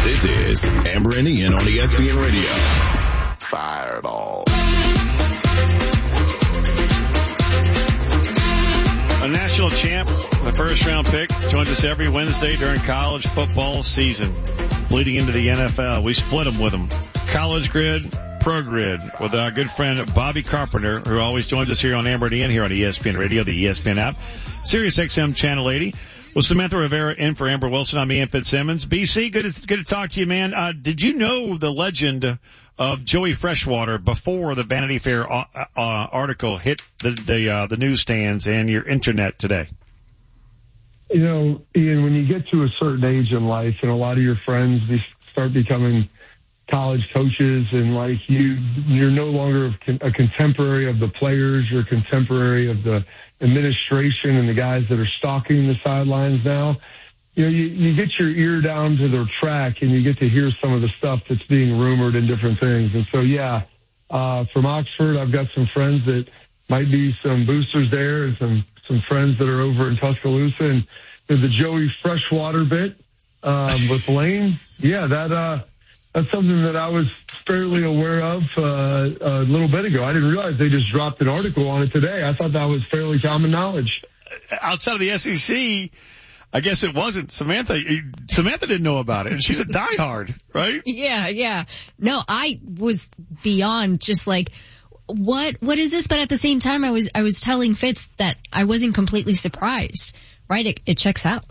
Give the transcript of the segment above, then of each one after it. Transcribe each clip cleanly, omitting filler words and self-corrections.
This is Amber and Ian on ESPN Radio. Fireball. A national champ, the first round pick, joins us every Wednesday during college football season, bleeding into the NFL. We split them with them. College Grid, Pro Grid, with our good friend Bobby Carpenter, who always joins us here on Amber and Ian here on ESPN Radio, the ESPN app, Sirius XM Channel 80. With Samantha Rivera in for Amber Wilson, I'm Ian Fitzsimmons. BC, good to talk to you, man. Did you know the legend of Joey Freshwater before the Vanity Fair article hit the newsstands and your internet today? You know, Ian, when you get to a certain age in life, and a lot of your friends start becoming college coaches, and like you're no longer a contemporary of the players, you're a contemporary of the administration and the guys that are stalking the sidelines now. You know, you get your ear down to the track and you get to hear some of the stuff that's being rumored and different things. And so, from Oxford, I've got some friends that might be some boosters there, and some friends that are over in Tuscaloosa. And the Joey Freshwater bit with Lane, that's something that I was fairly aware of a little bit ago. I didn't realize they just dropped an article on it today. I thought that was fairly common knowledge. Outside of the SEC, I guess it wasn't. Samantha didn't know about it, and she's a diehard, right? Yeah. No, I was beyond just like, what is this? But at the same time, I was telling Fitz that I wasn't completely surprised, right? It checks out.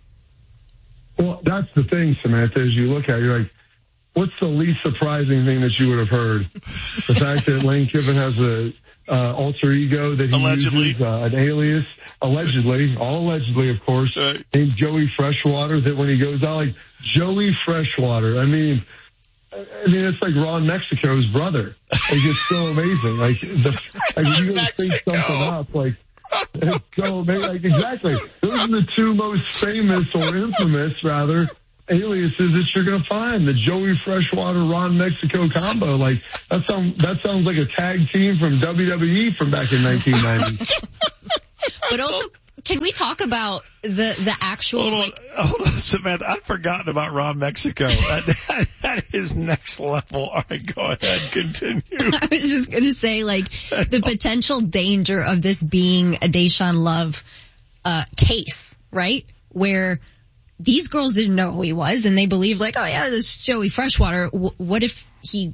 Well, that's the thing, Samantha, as you look at it, you're like, what's the least surprising thing that you would have heard? The fact that Lane Kiffin has a alter ego that he allegedly uses, an alias, allegedly, of course, named Joey Freshwater, that when he goes out, like, Joey Freshwater. I mean, it's like Ron Mexico's brother. Like, it's so amazing. Like, you gotta think something up, like, it's so amazing. Like, exactly. Those are the two most famous, or infamous, rather, aliases that you're going to find. The Joey Freshwater, Ron Mexico combo. Like, that sounds like a tag team from WWE from back in 1990. But also, can we talk about the actual... Hold on, Samantha. I'd forgotten about Ron Mexico. That is next level. All right, go ahead. Continue. I was just going to say, like, the potential danger of this being a Deshaun Love case, right? Where these girls didn't know who he was, and they believed, like, oh yeah, this is Joey Freshwater. What if he,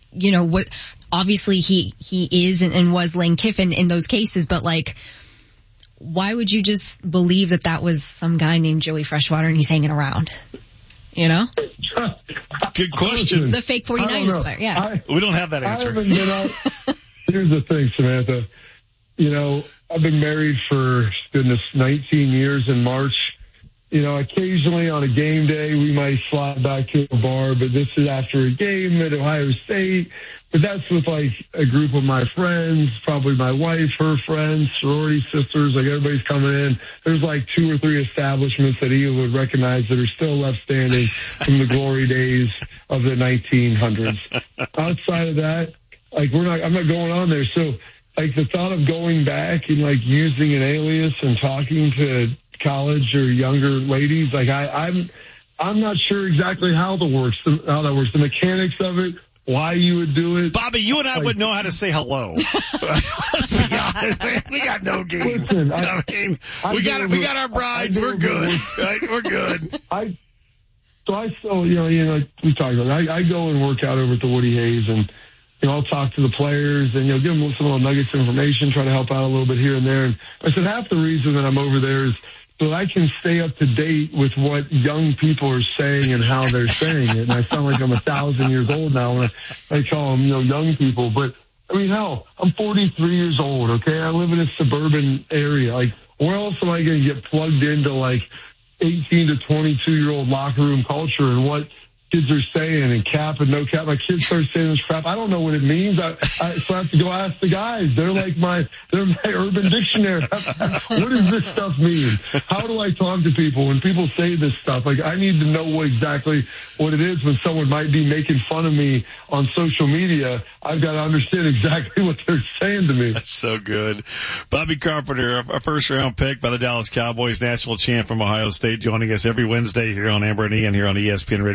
obviously he is and was Lane Kiffin in those cases, but like, why would you just believe that was some guy named Joey Freshwater and he's hanging around? You know? Good question. The fake 49ers player, yeah. We don't have that answer. Here's the thing, Samantha. You know, I've been married for, goodness, 19 years in March. You know, occasionally on a game day, we might slide back to a bar, but this is after a game at Ohio State. But that's with, like, a group of my friends, probably my wife, her friends, sorority sisters, like, everybody's coming in. There's, like, 2 or 3 establishments that Eva would recognize that are still left standing from the glory days of the 1900s. Outside of that, like, I'm not going on there. So, like, the thought of going back and, like, using an alias and talking to college or younger ladies, like, I'm not sure exactly how that works. The mechanics of it, why you would do it. Bobby, you and I would know how to say hello. Let's be honest, man. We got no game. Listen, we got our brides. We're good. Right? We're good. We talked about it. I go and work out over at the Woody Hayes, and I'll talk to the players and give them some little nuggets of information, try to help out a little bit here and there. And I said half the reason that I'm over there is so that I can stay up to date with what young people are saying and how they're saying it. And I sound like I'm 1,000 years old now when I call them, young people. But, I mean, hell, I'm 43 years old, okay? I live in a suburban area. Like, where else am I going to get plugged into, like, 18 to 22-year-old locker room culture and what kids are saying and cap and no cap? My kids start saying this crap. I don't know what it means. So I have to go ask the guys. They're my urban dictionary. What does this stuff mean? How do I talk to people when people say this stuff? Like, I need to know exactly what it is when someone might be making fun of me on social media. I've got to understand exactly what they're saying to me. That's so good. Bobby Carpenter, a first-round pick by the Dallas Cowboys, national champ from Ohio State, joining us every Wednesday here on Amber and Ian here on ESPN Radio. Samantha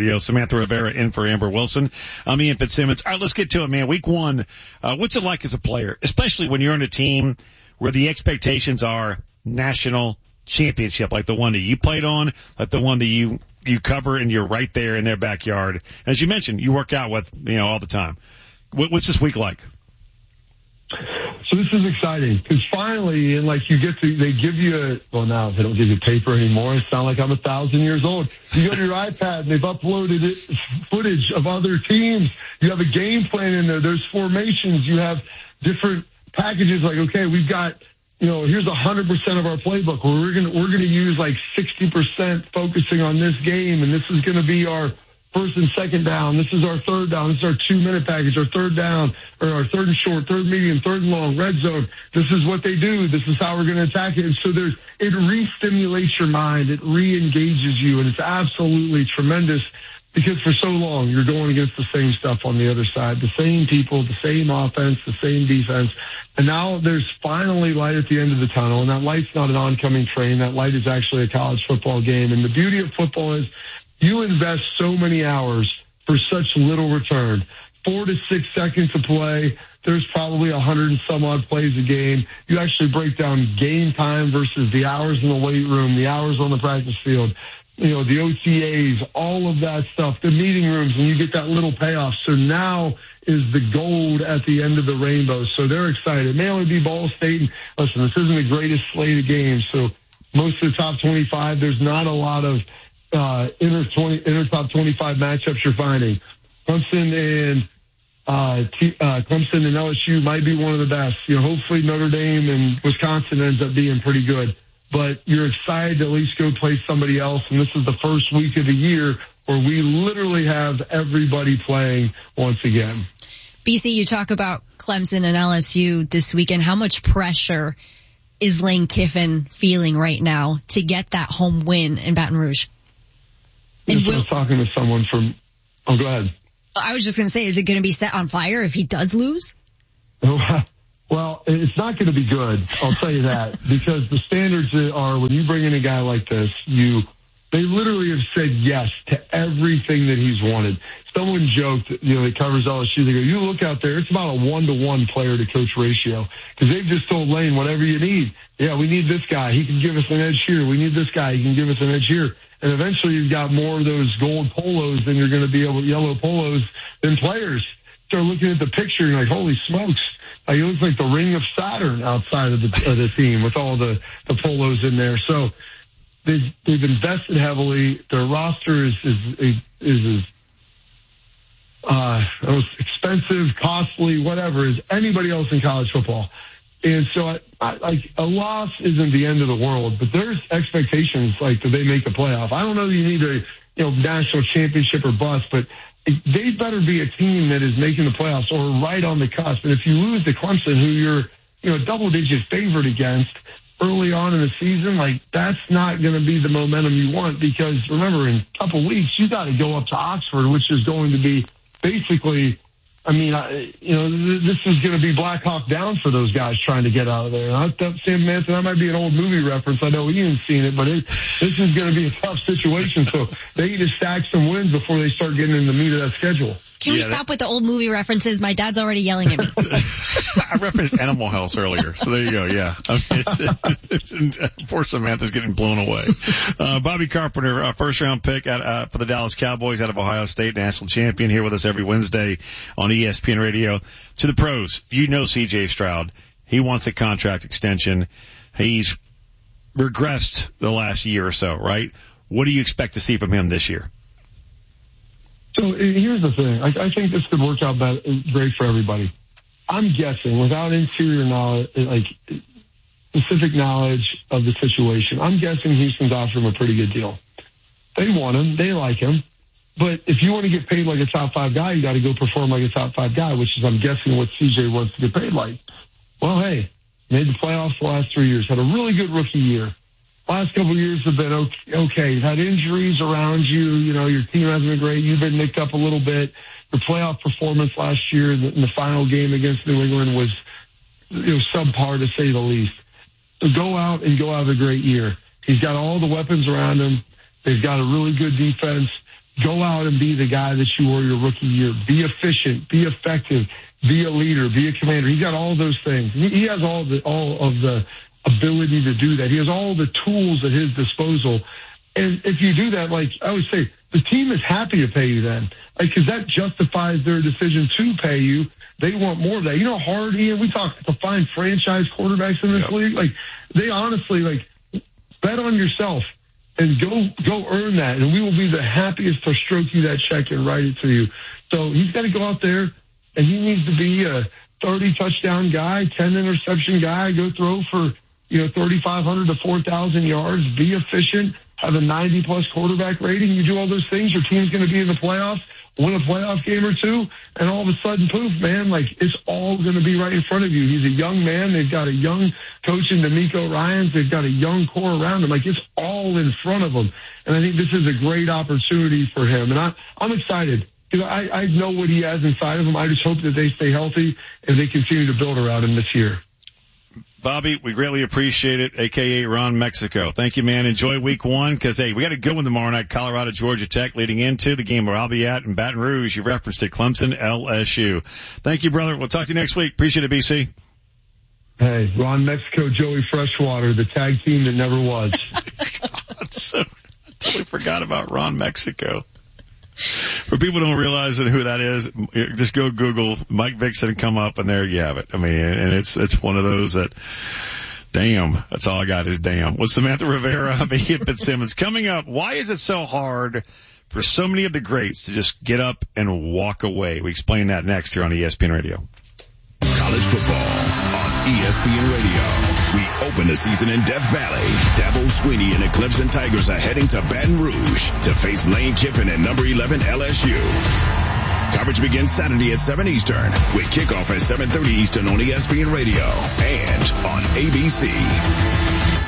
Samantha Rivera in for Amber Wilson. I'm Ian Fitzsimmons. All right, let's get to it, man. Week 1, what's it like as a player, especially when you're on a team where the expectations are national championship, like the one that you played on, like the one that you cover and you're right there in their backyard. As you mentioned, you work out with, all the time. What's this week like? So this is exciting because finally, and like they give you now they don't give you paper anymore. It sounds like I'm 1,000 years old. You go to your iPad and they've uploaded footage of other teams. You have a game plan in there. There's formations. You have different packages like, okay, we've got, here's 100% of our playbook where we're going to use like 60% focusing on this game. And this is going to be our first and second down. This is our third down. This is our 2-minute package, our third down, or our third and short, third medium, third and long, red zone. This is what they do. This is how we're going to attack it. And so it re-stimulates your mind. It re-engages you. And it's absolutely tremendous because for so long you're going against the same stuff on the other side, the same people, the same offense, the same defense. And now there's finally light at the end of the tunnel. And that light's not an oncoming train. That light is actually a college football game. And the beauty of football is you invest so many hours for such little return. 4 to 6 seconds to play. There's probably 100 and some odd plays a game. You actually break down game time versus the hours in the weight room, the hours on the practice field, the OTAs, all of that stuff, the meeting rooms, and you get that little payoff. So now is the gold at the end of the rainbow. So they're excited. It may only be Ball State. And listen, this isn't the greatest slate of games. So most of the top 25, there's not a lot of inner top 25 matchups you're finding. Clemson and LSU might be one of the best. Hopefully Notre Dame and Wisconsin ends up being pretty good. But you're excited to at least go play somebody else. And this is the first week of the year where we literally have everybody playing once again. BC, you talk about Clemson and LSU this weekend. How much pressure is Lane Kiffin feeling right now to get that home win in Baton Rouge? I was talking to someone from... Oh, go ahead. I was just going to say, is it going to be set on fire if he does lose? Well, it's not going to be good. I'll tell you that. Because the standards are when you bring in a guy like this, they literally have said yes to everything that he's wanted. Someone joked, that covers LSU. They go, you look out there, it's about a 1-to-1 player to coach ratio. Because they've just told Lane, whatever you need. Yeah, we need this guy. He can give us an edge here. We need this guy. He can give us an edge here. And eventually you've got more of those gold polos than you're going to be able to yellow polos than players. Start looking at the picture and you're like, holy smokes. He looks like the ring of Saturn outside of the team with all the polos in there. So they've invested heavily. Their roster is expensive, costly, whatever, as anybody else in college football. And so a loss isn't the end of the world, but there's expectations that they make a playoff. I don't know that you need a national championship or bust, but they better be a team that is making the playoffs or right on the cusp. And if you lose to Clemson, who you're double-digit favorite against early on in the season, that's not going to be the momentum you want because, remember, in a couple weeks, you got to go up to Oxford, which is going to be basically, this is going to be Black Hawk Down for those guys trying to get out of there. And Sam Manson, that might be an old movie reference. I know Ian's seen it, but this is going to be a tough situation. So they need to stack some wins before they start getting in the meat of that schedule. Can we stop with the old movie references? My dad's already yelling at me. I referenced Animal House earlier, so there you go. Yeah, poor Samantha's getting blown away. Bobby Carpenter, first round pick for the Dallas Cowboys out of Ohio State, national champion, here with us every Wednesday on ESPN Radio. To the pros, C.J. Stroud. He wants a contract extension. He's regressed the last year or so, right? What do you expect to see from him this year? So here's the thing. I think this could work out great for everybody. I'm guessing, without interior knowledge, specific knowledge of the situation, I'm guessing Houston's offered him a pretty good deal. They want him. They like him. But if you want to get paid like a top 5 guy, you got to go perform like a top 5 guy, which is, I'm guessing, what CJ wants to get paid like. Well, hey, made the playoffs the last 3 years, had a really good rookie year. Last couple of years have been okay. You've had injuries around you. Your team hasn't been great. You've been nicked up a little bit. Your playoff performance last year in the final game against New England was subpar to say the least. So go out have a great year. He's got all the weapons around him. They've got a really good defense. go out and be the guy that you were your rookie year. Be efficient, be effective, be a leader, be a commander. He's got all those things. He has all of the ability to do that. He has all the tools at his disposal. And if you do that, like I always say, the team is happy to pay you then, because that justifies their decision to pay you. They want more of that. You know how hard, Ian, we talk to find franchise quarterbacks in this league. Like, they honestly, like, bet on yourself and go earn that. And we will be the happiest to stroke you that check and write it to you. So he's got to go out there, and he needs to be a 30 touchdown guy, 10 interception guy, go throw for, 3,500 to 4,000 yards, be efficient, have a 90-plus quarterback rating. You do all those things, your team's going to be in the playoffs, win a playoff game or two, and all of a sudden, poof, man, like, it's all going to be right in front of you. He's a young man. They've got a young coach in D'Amico Ryans. They've got a young core around him. Like, it's all in front of him. And I think this is a great opportunity for him. And I'm excited. I know what he has inside of him. I just hope that they stay healthy and they continue to build around him this year. Bobby, we greatly appreciate it, a.k.a. Ron Mexico. Thank you, man. Enjoy week one, because, hey, we got a good one tomorrow night, Colorado, Georgia Tech, leading into the game where I'll be at in Baton Rouge. You referenced it, Clemson, LSU. Thank you, brother. We'll talk to you next week. Appreciate it, BC. Hey, Ron Mexico, Joey Freshwater, the tag team that never was. God, I totally forgot about Ron Mexico. For people who don't realize who that is, just go Google Mike Vickson and come up, and there you have it. I mean, and it's one of those that, damn, that's all I got is damn. With Samantha Rivera, I'm Ian Fitzsimmons. Coming up, why is it so hard for so many of the greats to just get up and walk away? We explain that next here on ESPN Radio. College football on ESPN Radio. We open the season in Death Valley. Dabo Swinney and the Clemson Tigers are heading to Baton Rouge to face Lane Kiffin and number 11 LSU. Coverage begins Saturday at 7 Eastern with kickoff at 7:30 Eastern on ESPN Radio and on ABC.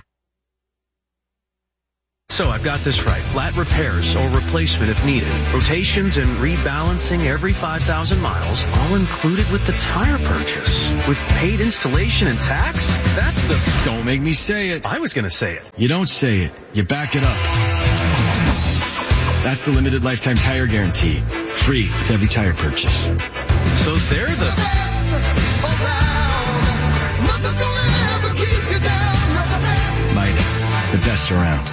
So I've got this right. Flat repairs or replacement if needed. Rotations and rebalancing every 5,000 miles, all included with the tire purchase. With paid installation and tax? That's the... Don't make me say it. I was going to say it. You don't say it. You back it up. That's the limited lifetime tire guarantee. Free with every tire purchase. So they're the... Midas, the best around.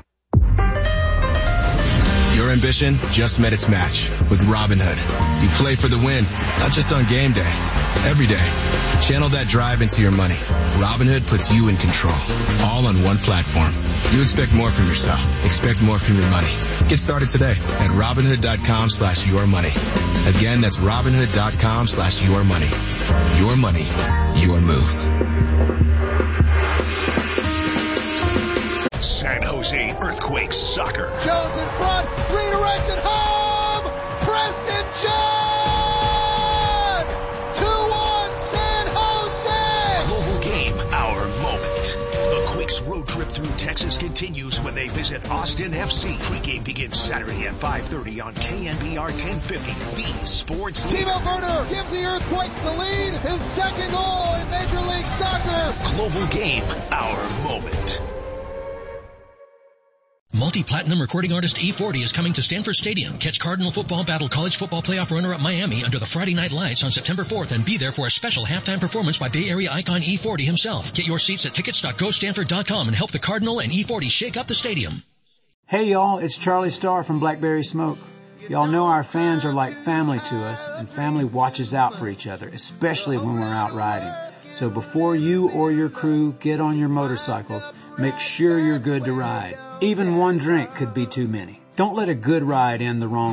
Your ambition just met its match with Robinhood. You play for the win, not just on game day, every day. Channel that drive into your money. Robinhood puts you in control, all on one platform. You expect more from yourself. Expect more from your money. Get started today at Robinhood.com/yourmoney. Again, that's Robinhood.com/yourmoney. Your money, your move. San Jose Earthquakes soccer. Jones in front, redirected home, Preston John! 2-1 San Jose! Global game, our moment. The Quakes road trip through Texas continues when they visit Austin FC. Pre-game begins Saturday at 5:30 on KNBR 1050, the sports leader. Timo Werner gives the Earthquakes the lead, his second goal in Major League Soccer. Global game, our moment. Multi-platinum recording artist E40 is coming to Stanford Stadium. Catch Cardinal football battle college football playoff runner-up Miami under the Friday Night Lights on September 4th and be there for a special halftime performance by Bay Area icon E40 himself. Get your seats at tickets.gostanford.com and help the Cardinal and E40 shake up the stadium. Hey y'all, it's Charlie Starr from Blackberry Smoke. Y'all know our fans are like family to us, and family watches out for each other, especially when we're out riding. So before you or your crew get on your motorcycles, make sure you're good to ride. Even one drink could be too many. Don't let a good ride end the wrong